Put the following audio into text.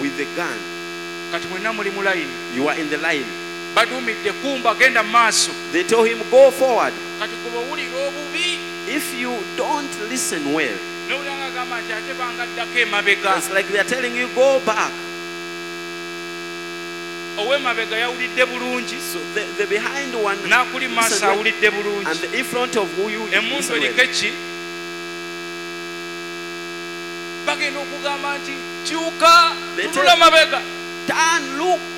with the gun. kati mwenna muli mu line. You are in the line. Badumidde kumba genda maaso. They told him, go forward. Kati kuba owulira obubi. If you don't listen well, n'owulira agamba nti ate bangaddako emabega. it's like they are telling you, go back. Ow'emabega yawulidde bulungi. So the behind one, n'akuli maaso awulidde bulungi. and the in front of who you Emmundu listen eriko well. ki? Bagenda okugamba nti kyuka tunula mabega. Turn, look.